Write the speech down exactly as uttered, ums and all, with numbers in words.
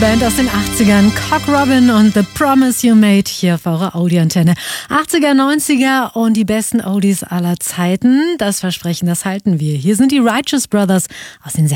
Band aus den achtzigern, Cock Robin und The Promise You Made hier auf eurer Audioantenne. achtziger, neunziger und die besten Oldies aller Zeiten. Das Versprechen, das halten wir. Hier sind die Righteous Brothers aus den